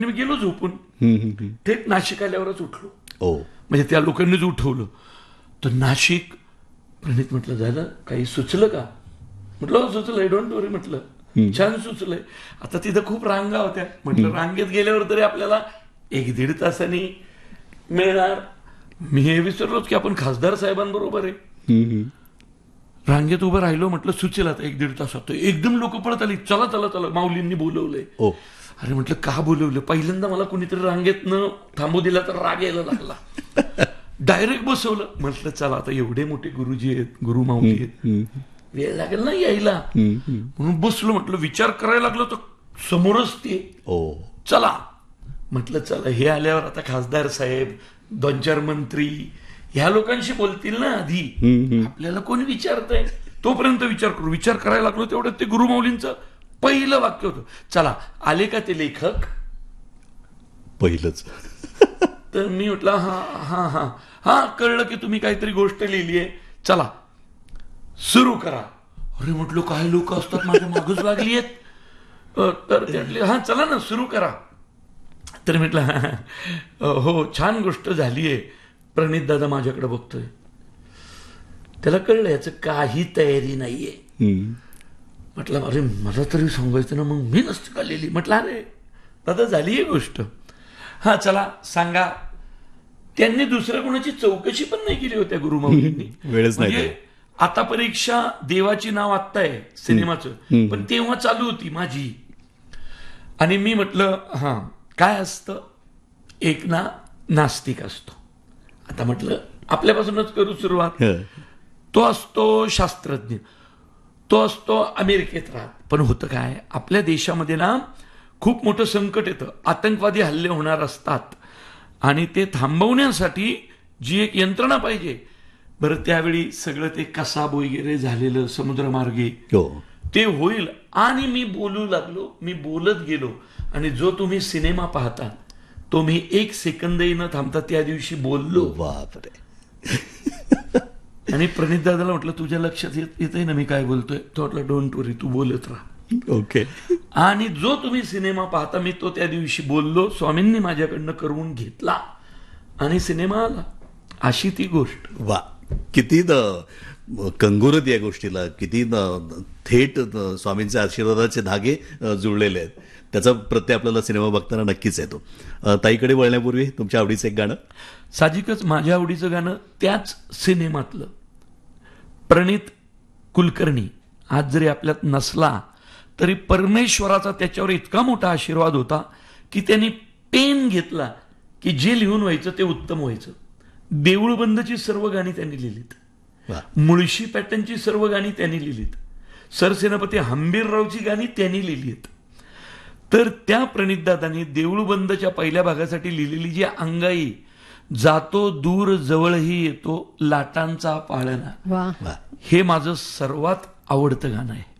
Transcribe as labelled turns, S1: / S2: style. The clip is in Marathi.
S1: मी गेलो झोपून. थेट नाशिक आल्यावरच उठलो.
S2: ओ
S1: म्हणजे त्या लोकांनीच उठवलं. तर नाशिक, प्रणित म्हटलं झालं काही सुचलं का? म्हटलं सुचलंय, डोंट वरी म्हटलं, छान सुचलंय. आता तिथं खूप रांगा होत्या. म्हटलं रांगेत गेल्यावर तरी आपल्याला 1-1.5 तासांनी मिळणार. मी हे विसरलोच की आपण खासदार साहेबांबरोबर आहे. रांगेत उभं राहिलो. म्हटलं सुचेल आता 1-1.5 तासात. एकदम लोक पळत आली, चला चला चला, माऊलींनी बोलवलंय. अरे म्हटलं का बोलवलं? पहिल्यांदा मला कोणीतरी रांगेत न थांबू दिला तर राग यायला लागला. डायरेक्ट बसवलं. म्हटलं चला आता एवढे मोठे गुरुजी आहेत, गुरु माऊली आहेत, वेळ लागेल ना यायला. म्हणून बसलो. म्हटलं विचार करायला लागलो तर समोरच ते. चला म्हटलं चला, हे आल्यावर आता खासदार साहेब, 2-4 मंत्री ह्या लोकांशी बोलतील ना आधी, आपल्याला कोण विचारतंय तोपर्यंत विचार करू. विचार करायला लागलो तेवढं ते गुरुमाऊलींचं पहिलं वाक्य होतं, चला आले का ते लेखक?
S2: पहिलंच.
S1: तर मी म्हटलं हा हा हा हा कळलं की तुम्ही काहीतरी गोष्ट लिहिली आहे, चला सुरू करा. अरे म्हटलं काय लोक असतात माझ्या मागच लागली आहेत. तर त्यातले हा चला ना सुरू करा. तर म्हटलं हो छान गोष्ट झालीये. प्रणित दादा माझ्याकडे बघतोय. त्याला कळलं याचं काही तयारी नाहीये. म्हटलं अरे मला तरी सांगायचं ना, मग मी नसतं का लिहिली. म्हटलं अरे दादा झाली आहे गोष्ट, हा चला सांगा. त्यांनी दुसऱ्या कोणाची चौकशी पण नाही केली होत्या गुरुमाऊलींनी.
S2: वेळच नाही.
S1: म्हणजे आता परीक्षा देवाची नाव आत्ता आहे सिनेमाचं, पण तेव्हा चालू होती माझी. आणि मी म्हटलं हा काय असतं, एक ना नास्तिक असतो. आता म्हटलं आपल्यापासूनच करू सुरुवात. तो असतो शास्त्रज्ञ, तो असतो अमेरिकेत राहत. पण होतं काय, आपल्या देशामध्ये ना खूप मोठं संकट येतं. आतंकवादी हल्ले होणार असतात आणि ते थांबवण्यासाठी जी एक यंत्रणा पाहिजे. बरं त्यावेळी सगळं ते कसाब वगैरे झालेलं समुद्रमार्गे ते होईल. आणि मी बोलू लागलो, मी बोलत गेलो. आणि जो तुम्ही सिनेमा पाहता तो मी 1 सेकंदही न थांबता त्या दिवशी बोललो.
S2: बापरे.
S1: आणि प्रणित दादाला म्हटलं तुझ्या लक्षात येतंय ना मी काय बोलतोय? तो म्हटलं डोंट वरी, तू बोलत राहा.
S2: ओके.
S1: आणि जो तुम्ही सिनेमा पाहता मी तो त्या दिवशी बोललो. स्वामींनी माझ्याकडनं करवून घेतला आणि सिनेमा आला. अशी ती गोष्ट.
S2: वा, किती कंगोरत या गोष्टीला, किती थेट स्वामींच्या आशीर्वादाचे धागे जुळलेले आहेत. त्याचा प्रत्यय आपल्याला सिनेमा बघताना नक्कीच येतो. ताईकडे वळण्यापूर्वी तुमच्या आवडीचं एक गाणं.
S1: साहजिकच माझ्या आवडीचं गाणं त्याच सिनेमातलं. प्रणित कुलकर्णी आज जरी आपल्यात नसला तरी परमेश्वराचा त्याच्यावर इतका मोठा आशीर्वाद होता की त्यांनी पेन घेतला की जे लिहून व्हायचं ते उत्तम व्हायचं. देऊळ बंदची सर्व गाणी त्यांनी लिहिलीत. मुळशी पॅटर्नची सर्व गाणी त्यांनी लिहिलीत. सरसेनापती हंबीररावची गाणी त्यांनी लिहिलीत. तर त्या प्रणितदादांनी देऊळ बंदच्या पहिल्या भागासाठी लिहिलेली जी अंगाई, जातो दूर जवळही येतो लाटांचा पाळणा, हे माझं सर्वात आवडतं गाणं आहे.